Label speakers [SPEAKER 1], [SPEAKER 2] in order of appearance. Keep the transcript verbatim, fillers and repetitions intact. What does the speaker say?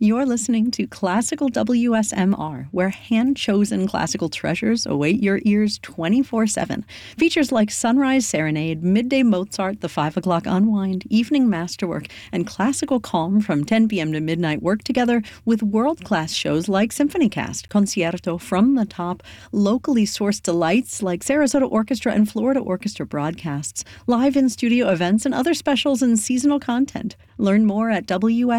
[SPEAKER 1] You're listening to Classical W S M R, where hand-chosen classical treasures await your ears twenty-four seven. Features like Sunrise Serenade, Midday Mozart, The Five O'Clock Unwind, Evening Masterwork, and Classical Calm from ten p.m. to midnight work together with world-class shows like SymphonyCast, Concierto, From the Top, locally sourced delights like Sarasota Orchestra and Florida Orchestra broadcasts, live in-studio events, and other specials and seasonal content. Learn more at W S